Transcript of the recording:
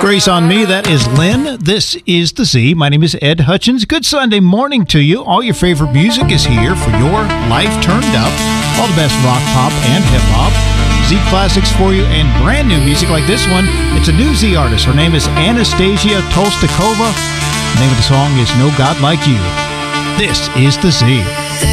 Grace on Me, that is Lynn. This is The Z. My name is Ed Hutchins. Good Sunday morning to you. All your favorite music is here for your life turned up. All the best rock, pop, and hip-hop. Z classics for you and brand new music like this one. It's a new Z artist. Her name is Anastasia Tolstakova. The name of the song is No God Like You. This is The Z.